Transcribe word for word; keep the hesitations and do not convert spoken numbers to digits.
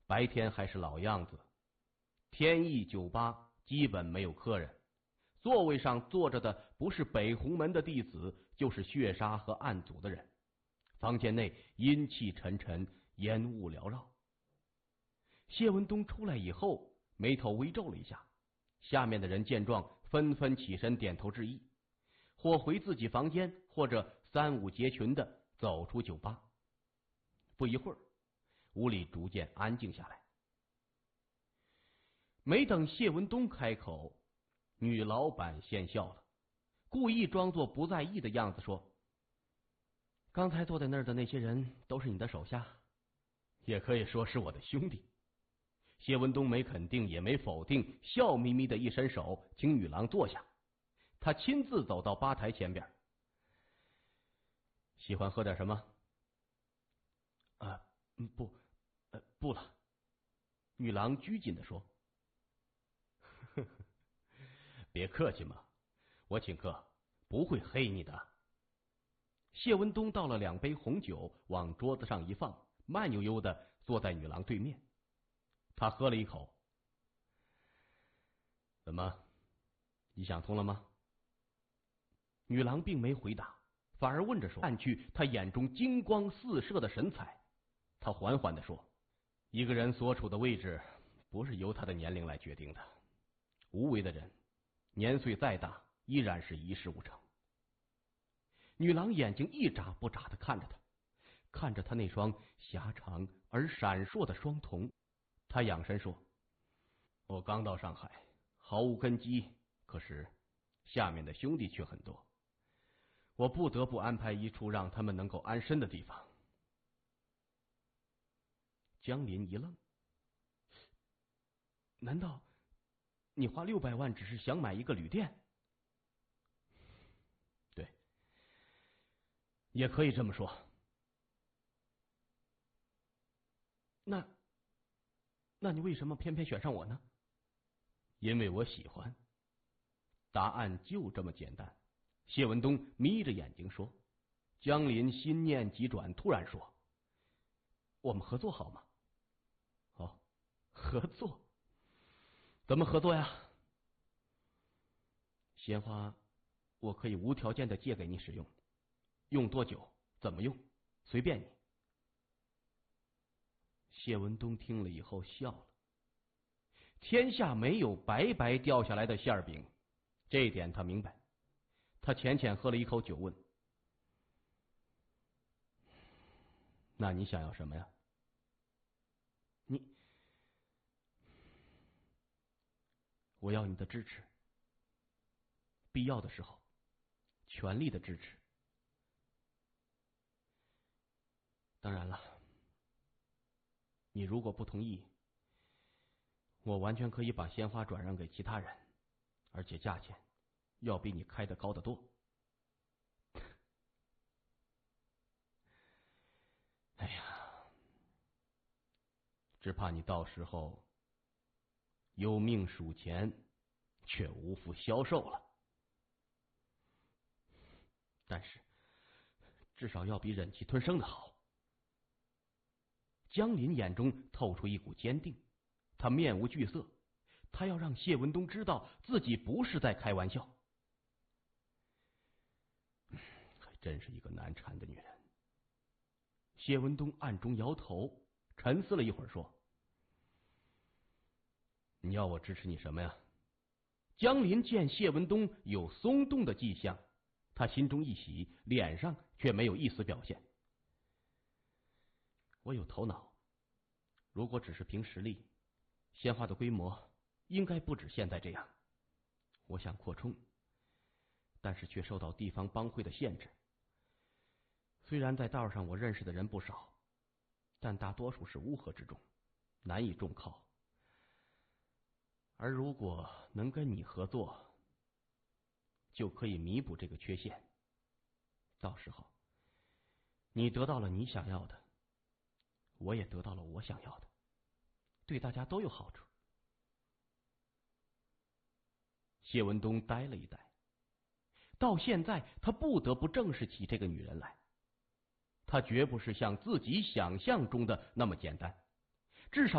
白天还是老样子，天意酒吧基本没有客人，座位上坐着的不是北红门的弟子，就是血杀和暗祖的人。房间内阴气沉沉，烟雾缭绕。谢文东出来以后，眉头微皱了一下，下面的人见状纷纷起身点头致意，或回自己房间，或者三五结群的走出酒吧。不一会儿，屋里逐渐安静下来。没等谢文东开口，女老板先笑了，故意装作不在意的样子说：刚才坐在那儿的那些人都是你的手下，也可以说是我的兄弟。谢文东没肯定也没否定，笑眯眯的一伸手请女郎坐下。他亲自走到吧台前边。喜欢喝点什么？啊，不，呃，不了。女郎拘谨的说。呵呵，别客气嘛，我请客不会黑你的。谢文东倒了两杯红酒往桌子上一放，慢悠悠的坐在女郎对面。他喝了一口。怎么，你想通了吗？女郎并没回答，反而问着说，看去她眼中金光四射的神采。她缓缓的说，一个人所处的位置不是由他的年龄来决定的，无为的人年岁再大依然是一事无成。女郎眼睛一眨不眨的看着他，看着他那双狭长而闪烁的双瞳。他仰身说，我刚到上海，毫无根基，可是下面的兄弟却很多，我不得不安排一处让他们能够安身的地方。江林一愣，难道你花六百万只是想买一个旅店？对，也可以这么说。那那你为什么偏偏选上我呢？因为我喜欢。答案就这么简单。谢文东眯着眼睛说。江林心念急转，突然说，我们合作好吗？哦，合作？怎么合作呀？鲜花我可以无条件的借给你使用，用多久怎么用随便你。谢文东听了以后笑了。天下没有白白掉下来的馅饼，这一点他明白。他浅浅喝了一口酒问，那你想要什么呀？你我要你的支持，必要的时候全力的支持。当然了，你如果不同意，我完全可以把鲜花转让给其他人，而且价钱要比你开的高得多。哎呀，只怕你到时候有命数钱，却无福消受了。但是至少要比忍气吞声的好。江林眼中透出一股坚定，他面无惧色，他要让谢文东知道自己不是在开玩笑。还真是一个难缠的女人。谢文东暗中摇头，沉思了一会儿说，你要我支持你什么呀？江林见谢文东有松动的迹象，他心中一喜，脸上却没有一丝表现。我有头脑，如果只是凭实力，鲜花的规模应该不止现在这样。我想扩充，但是却受到地方帮会的限制。虽然在道上我认识的人不少，但大多数是乌合之众，难以重靠。而如果能跟你合作，就可以弥补这个缺陷。到时候你得到了你想要的，我也得到了我想要的，对大家都有好处。谢文东呆了一呆，到现在他不得不正视起这个女人来。她绝不是像自己想象中的那么简单，至少